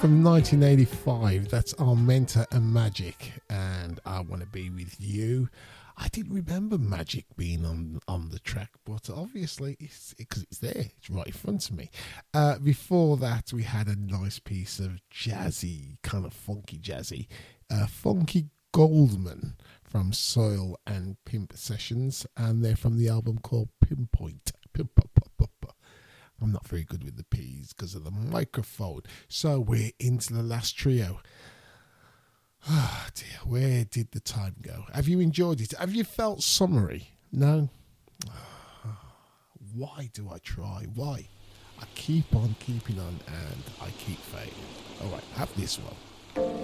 from 1985. That's Armenta and Magic, and I Want to Be With You. I didn't remember Magic being on the track, but obviously it's because it's there. It's right in front of me. Before that, we had a nice piece of jazzy, kind of funky jazzy, Funky Goldman from Soil and Pimp Sessions, and they're from the album called Pinpoint. I'm not very good with the P's because of the microphone. So we're into the last trio. Oh dear, where did the time go? Have you enjoyed it? Have you felt summery? No? Why do I try? Why? I keep on keeping on and I keep failing. Alright, have this one.